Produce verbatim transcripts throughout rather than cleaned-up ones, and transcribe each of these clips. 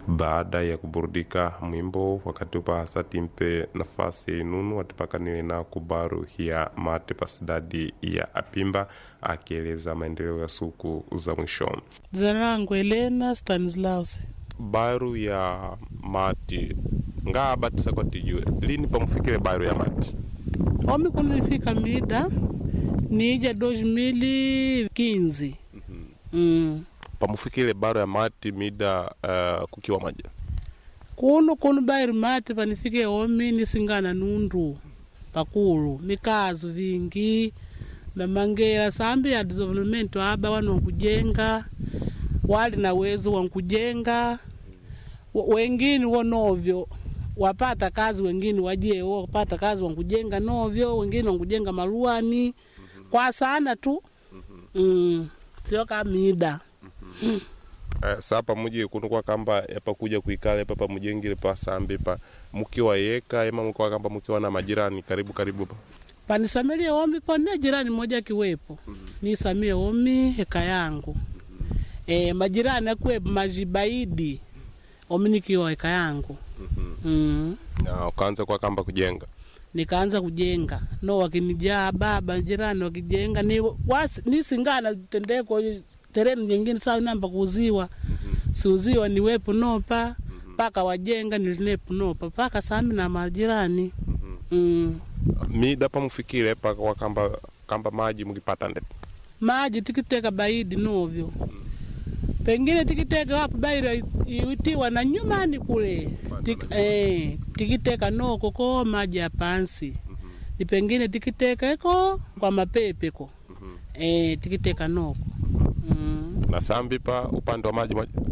Baada ya kuburudika mwimbo wakati upa hasa timpe nafasi ya inunu watipaka niwe na kubaru ya mate pasidadi ya Apimba akieleza maendeleo ya suku za mwisho. Zanangu Elena Stanislaus. Baru ya mati nga batisa kwa tijue lini pamufikile baru ya mati? Omi kunifika mida nija dois mil e quinze. Mm-hmm. Mm. Pamufikile baru ya mati mida uh, kukiwa maja? Kuno kuno baru mati panifike omi nisingana nundu pakulu mikazu vingi mamangela sambi ya development aba wano kujenga wali na uwezo wa kujenga. Wengine wonovyo wapata kazi, wengine waje wapata kazi wa kujenga novyo, wengine wa kujenga maruani. Mm-hmm. Kwa sana tu. Mm-hmm. Mm, sio kama mida. Mm-hmm. Uh, sapa muje kunukwa kamba yapa kuja kuikale papa mujengile pa sambi pa mukiwa yeka ema mkiwa kamba mukiwa na majirani karibu karibu pa panisamelie ombi pone jirani moja kiwepo. Mm-hmm. Ni samie omi heka yangu. Mm-hmm. Eh, majirani akwepo majibaidi omi nikiwa heka yangu. Mm-hmm. Mm. Na ukaanza kwa kamba kujenga? Nikaanza kujenga no wakinijaa baba jirani wakijenga ni wasi, nisingana tendeko tereni nyingine sawa namba kuuziwa. Mm-hmm. Siuziwa niwepo nopa. Mm-hmm. Paka wajenga nilinepo nopa paka sami na majirani. Mm-hmm. Mm. Mida pa mufikile paka wa kamba, kamba maji mukipata ndepo? Maji tikiteka baidi novyo. Mm. Pengine tikiteka wapu baidi iwitiwa na nyumani kule. Tik, eh, tikiteka noko ko maji ya pansi. Mm-hmm. Ni pengine tikiteka eko kwa mapepe ko. Mm-hmm. Eh, tikiteka noko. Mm. Na sambi pa upande wa maji maji?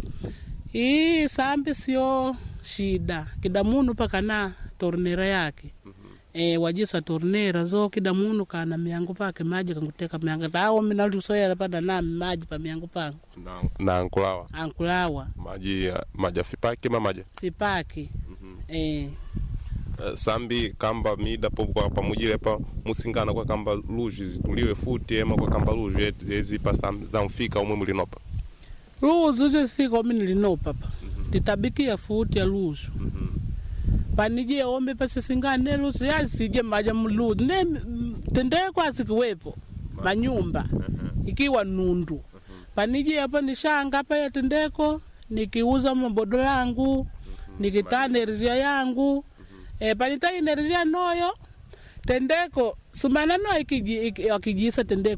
Hii sambi sio shida. Kidamunu paka na tornera yake. Mm-hmm. Eh, wajisa tornera zo kidamunu kana miangu pake maji kanguteka miangu. Tao minali soya pada na maji pa miangu pangu. Na, na ankulawa? Ankulawa. Maji, maji fipaki ma maji? Fipaki. Mm-hmm. Eh. Uh, sambi kamba mida po kwa pamujile pa musingana kwa kamba luji zituliwe futi ema kwa kamba luji ezi pa za mfika umwe mulinopa? Luji zifika umwe mulinopa pa. Mm-hmm. Titabikia futi ya luji. Mm-hmm. Panijie ombe pasi singane luji ya sije maja mluji. Ne tende kwa sikiwepo manyumba. Uh-huh. Ikiwa nundu. Uh-huh. Panijie hapa nishanga hapa ya tendeko nikiuza mabodo langu. Uh-huh. Nikita enerjia yangu. Uh-huh. E panita enerjia noyo tendeko sumana no ikiji ikijisa tendeko